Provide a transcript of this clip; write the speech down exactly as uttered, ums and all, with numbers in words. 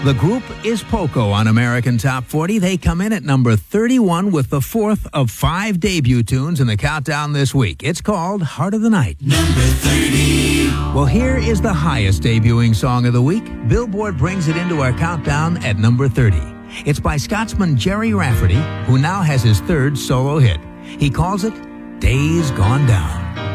The group is Poco on American Top forty. They come in at number thirty-one with the fourth of five debut tunes in the countdown this week. It's called Heart of the Night. Number thirty. Well, here is the highest debuting song of the week. Billboard brings it into our countdown at number thirty. It's by Scotsman Jerry Rafferty, who now has his third solo hit. He calls it Days Gone Down.